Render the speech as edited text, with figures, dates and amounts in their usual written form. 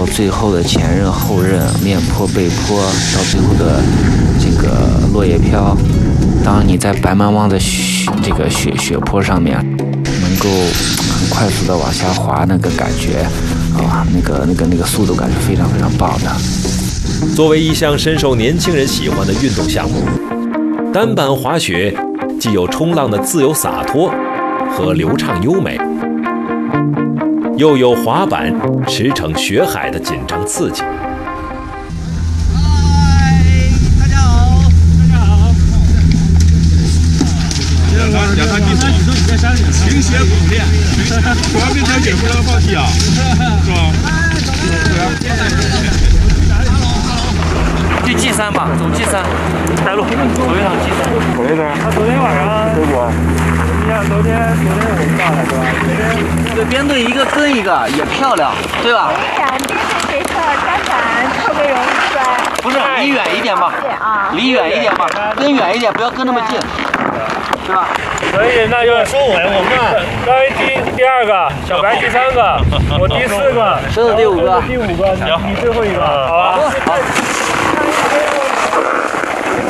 最后的前刃后刃，面坡背坡，到最后的这个落叶飘。当你在白茫茫的雪坡上面，能够很快速的往下滑，那个感觉啊，那个速度感是非常非常棒的。 作为一项深受年轻人喜欢的运动项目，单板滑雪既有冲浪的自由洒脱和流畅优美，又有滑板驰骋雪海的紧张刺激。 大家好， 两趟地你说你在山里勤学苦练，果然跟小姐不能放弃啊，是吧？ 去G山吧，走G山，带路，走一趟G山。 走一趟。 他昨天晚上结果， 你想昨天我们到了是吧？ 对，编队一个跟一个也漂亮，对吧？ 边对这个单板特别容易摔。 不是，离远一点吧，离远一点吧，跟远一点，不要跟那么近，对吧？ 所以那就说我慢，高一第二个，小白第三个，我第四个， 狮子第五个， 第五个，你最后一个，好吧？ 好。